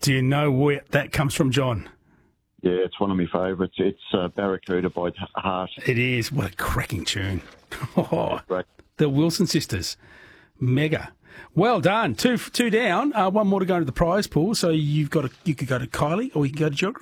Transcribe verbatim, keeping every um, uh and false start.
Do you know where that comes from, John? Yeah, it's one of my favourites. It's uh, Barracuda by Heart. It is. What a cracking tune. Oh, Great. the Wilson sisters. Mega. Well done. Two two down. Uh, one more to go into the prize pool. So you've got a, you could go to Kylie or you can go to geography.